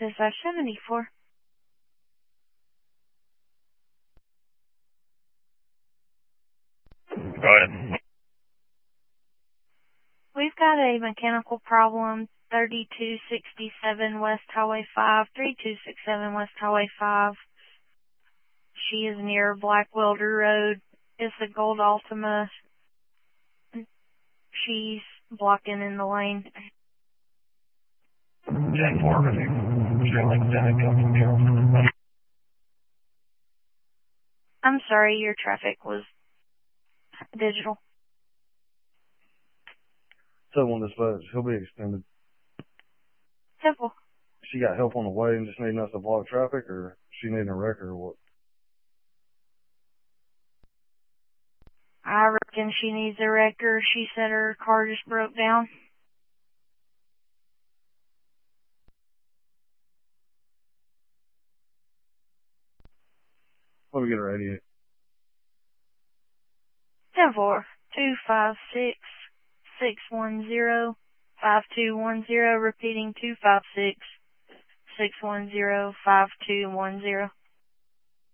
Dispatch 74. Go ahead. We've got a mechanical problem, 3267 West Highway 5, 3267 West Highway 5. She is near Black Welder Road. It's a gold Altima. She's blocking in the lane. 10-4. I'm sorry, your traffic was digital. 7-1 dispatch. He'll be extended. Simple. She got help on the way and just needing us to block traffic, or she needing a wrecker or what? I reckon she needs a wrecker. She said her car just broke down. Let me get her 88. 10-4. 256 610 5210. Repeating 256 610 5210.